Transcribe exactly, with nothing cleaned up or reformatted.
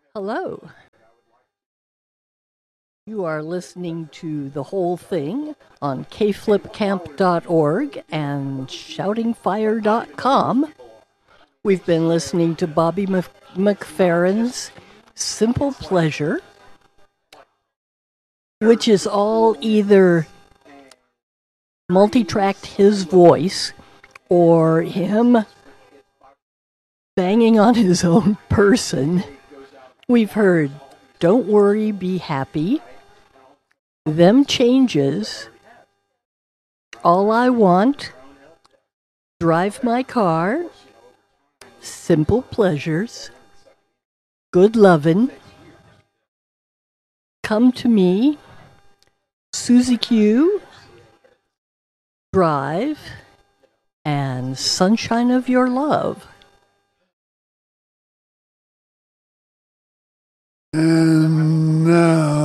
Hello. You are listening to The Whole Thing on k flip camp dot org and shouting fire dot com. We've been listening to Bobby Mc- McFerrin's Simple Pleasure, which is all either multi-tracked his voice or him banging on his own person. We've heard Don't Worry, Be Happy, Them Changes, All I Want, Drive My Car, Simple Pleasures, Good Lovin', Come to Me, Susie Q, Drive, and Sunshine of Your Love. And now